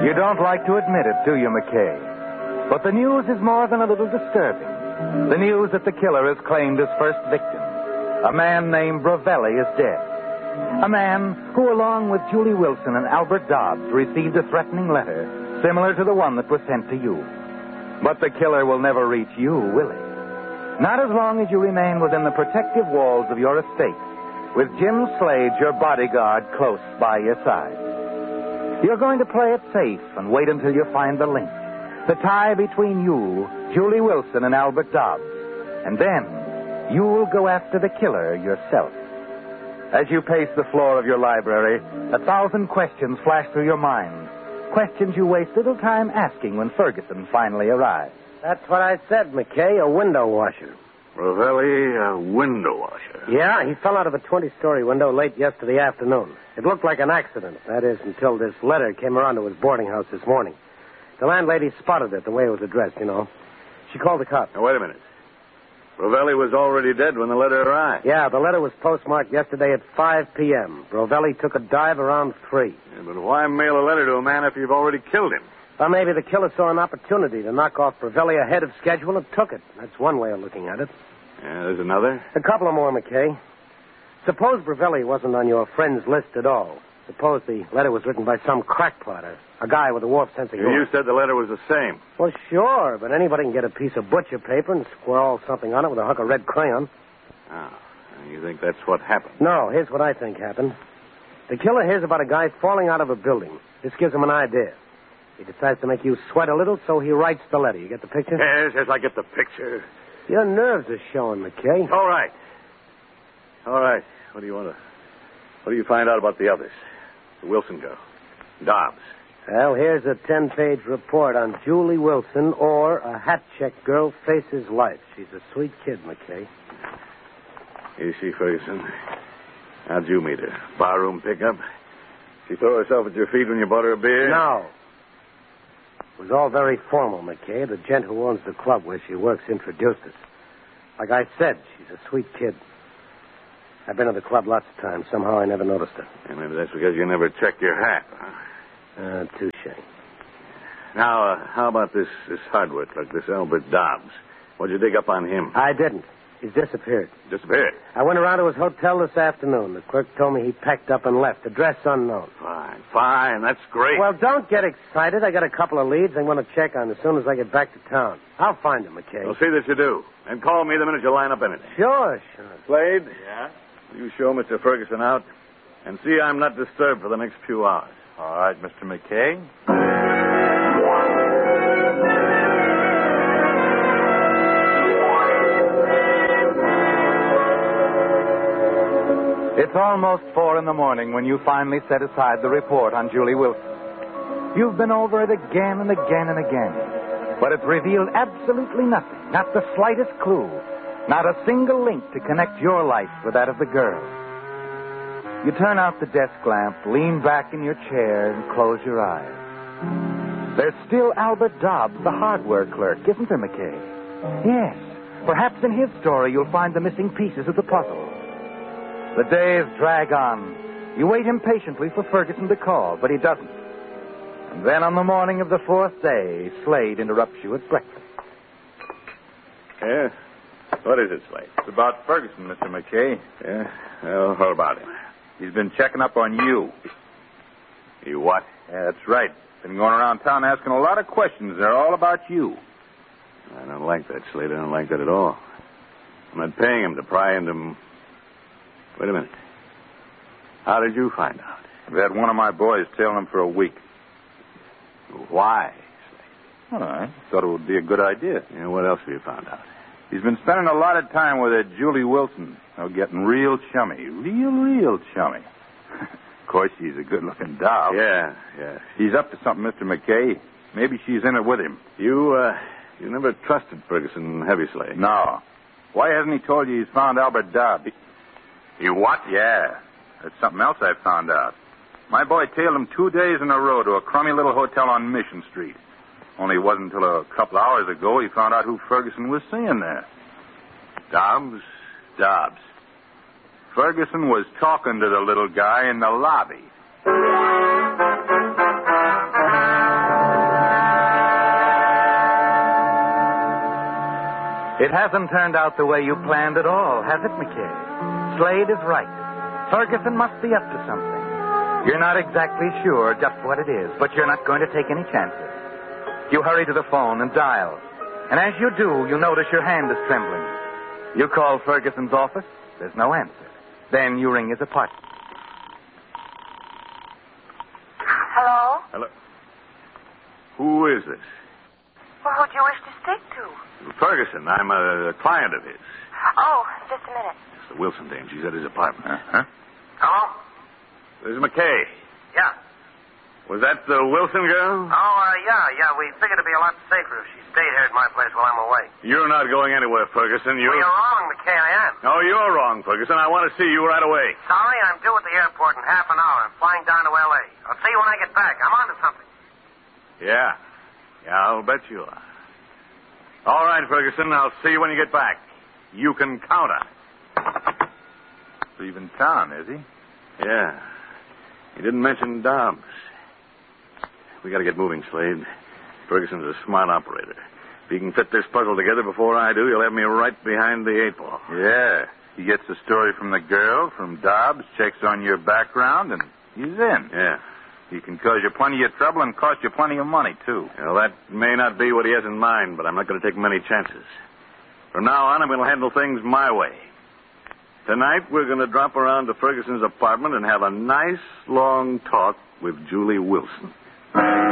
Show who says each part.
Speaker 1: You don't like to admit it, do you, McKay? But the news is more than a little disturbing. The news that the killer has claimed his first victim. A man named Brovelli is dead. A man who, along with Julie Wilson and Albert Dobbs, received a threatening letter similar to the one that was sent to you. But the killer will never reach you, will he? Not as long as you remain within the protective walls of your estate, with Jim Slade, your bodyguard, close by your side. You're going to play it safe and wait until you find the link, the tie between you, Julie Wilson, and Albert Dobbs. And then you'll go after the killer yourself. As you pace the floor of your library, 1,000 questions flash through your mind. Questions you waste little time asking when Ferguson finally arrives.
Speaker 2: That's what I said, McKay, a window washer.
Speaker 3: Rovelli, a window washer.
Speaker 2: Yeah, he fell out of a 20-story window late yesterday afternoon. It looked like an accident, that is, until this letter came around to his boarding house this morning. The landlady spotted it the way it was addressed, you know. She called the cops.
Speaker 3: Now, wait a minute. Rovelli was already dead when the letter arrived.
Speaker 2: Yeah, the letter was postmarked yesterday at 5 p.m. Rovelli took a dive around 3.
Speaker 3: Yeah, but why mail a letter to a man if you've already killed him?
Speaker 2: Well, maybe the killer saw an opportunity to knock off Rovelli ahead of schedule and took it. That's one way of looking at it.
Speaker 3: Yeah, there's another?
Speaker 2: A couple of more, McKay. Suppose Brovelli wasn't on your friend's list at all. Suppose the letter was written by some crackpot, a guy with a warped sense of humor.
Speaker 3: You said the letter was the same.
Speaker 2: Well, sure, but anybody can get a piece of butcher paper and scrawl something on it with a hook of red crayon.
Speaker 3: Oh, you think that's what happened?
Speaker 2: No, here's what I think happened. The killer hears about a guy falling out of a building. This gives him an idea. He decides to make you sweat a little, so he writes the letter. You get the picture?
Speaker 3: Yes, I get the picture.
Speaker 2: Your nerves are showing, McKay.
Speaker 3: All right. What do you find out about the others? The Wilson girl. Dobbs.
Speaker 2: Well, here's a 10-page report on Julie Wilson, or a hat-check girl faces life. She's a sweet kid, McKay.
Speaker 3: Here you see, Ferguson. How'd you meet her? Barroom pickup? She throw herself at your feet when you bought her a beer?
Speaker 2: No. It was all very formal, McKay. The gent who owns the club where she works introduced us. Like I said, she's a sweet kid. I've been to the club lots of times. Somehow I never noticed her.
Speaker 3: Yeah, maybe that's because you never checked your hat, huh?
Speaker 2: Touche.
Speaker 3: Now, how about this hardware clerk, this Albert Dobbs? What'd you dig up on him?
Speaker 2: I didn't. He's disappeared.
Speaker 3: Disappeared?
Speaker 2: I went around to his hotel this afternoon. The clerk told me he packed up and left. Address unknown.
Speaker 3: Fine. That's great.
Speaker 2: Well, don't get excited. I got a couple of leads I'm going to check on as soon as I get back to town. I'll find him, McKay.
Speaker 3: Well, see that you do. And call me the minute you line up anything.
Speaker 2: Sure.
Speaker 3: Slade? Yeah? You show Mr. Ferguson out and see I'm not disturbed for the next few hours.
Speaker 1: All right, Mr. McKay. It's almost 4 a.m. when you finally set aside the report on Julie Wilson. You've been over it again and again and again, but it's revealed absolutely nothing, not the slightest clue, not a single link to connect your life with that of the girl. You turn out the desk lamp, lean back in your chair, and close your eyes. There's still Albert Dobbs, the hardware clerk, isn't there, McKay? Yes. Perhaps in his story you'll find the missing pieces of the puzzle. The days drag on. You wait impatiently for Ferguson to call, but he doesn't. And then on the morning of the 4th day, Slade interrupts you at breakfast.
Speaker 3: Yes? What is it, Slade?
Speaker 4: It's about Ferguson, Mr. McKay.
Speaker 3: Yeah? Well, what about him?
Speaker 4: He's been checking up on you.
Speaker 3: You what?
Speaker 4: Yeah, that's right. Been going around town asking a lot of questions. They're all about you.
Speaker 3: I don't like that, Slade. I don't like that at all. I'm not paying him to pry into... Wait a minute. How did you find out?
Speaker 4: I've had one of my boys tailing him for a week.
Speaker 3: Why,
Speaker 4: Slade? Well, I thought it would be a good idea.
Speaker 3: Yeah, what else have you found out?
Speaker 4: He's been spending a lot of time with that Julie Wilson. They're getting real chummy. Real chummy. Of course, she's a good-looking doll.
Speaker 3: Yeah.
Speaker 4: He's up to something, Mr. McKay. Maybe she's in it with him.
Speaker 3: You never trusted Ferguson, have you, Slade?
Speaker 4: No. Why hasn't he told you he's found Albert Dobbs?
Speaker 3: You what?
Speaker 4: Yeah. That's something else I found out. My boy tailed him 2 days in a row to a crummy little hotel on Mission Street. Only it wasn't until a couple hours ago he found out who Ferguson was seeing there.
Speaker 3: Dobbs?
Speaker 4: Ferguson was talking to the little guy in the lobby.
Speaker 1: It hasn't turned out the way you planned at all, has it, McKay? Slade is right. Ferguson must be up to something. You're not exactly sure just what it is, but you're not going to take any chances. You hurry to the phone and dial. And as you do, you notice your hand is trembling. You call Ferguson's office. There's no answer. Then you ring his apartment.
Speaker 5: Hello?
Speaker 3: Hello? Who is this?
Speaker 5: Well, who do you wish to speak to?
Speaker 3: Ferguson. I'm a client of his.
Speaker 5: Oh, just a minute.
Speaker 3: It's the Wilson dame. She's at his apartment.
Speaker 4: Uh-huh.
Speaker 2: Hello?
Speaker 3: This is McKay.
Speaker 2: Yeah.
Speaker 3: Was that the Wilson girl?
Speaker 2: Yeah. We figured it'd be a lot safer if she stayed here at my place while I'm away.
Speaker 3: You're not going anywhere, Ferguson.
Speaker 2: Well, you're wrong, McKay. I am.
Speaker 3: No, you're wrong, Ferguson. I want to see you right away.
Speaker 2: Sorry, I'm due at the airport in half an hour. I'm flying down to L.A. I'll see you when I get back. I'm on to something.
Speaker 3: Yeah, I'll bet you are. All right, Ferguson. I'll see you when you get back. You can count on it.
Speaker 4: Leaving town, is he?
Speaker 3: Yeah. He didn't mention Dobbs. We got to get moving, Slade. Ferguson's a smart operator. If he can fit this puzzle together before I do, he'll have me right behind the 8 ball.
Speaker 4: Yeah. He gets the story from the girl, from Dobbs, checks on your background, and he's in.
Speaker 3: Yeah.
Speaker 4: He can cause you plenty of trouble and cost you plenty of money, too.
Speaker 3: Well, that may not be what he has in mind, but I'm not going to take many chances. From now on, I'm going to handle things my way. Tonight, we're going to drop around to Ferguson's apartment and have a nice, long talk with Julie Wilson.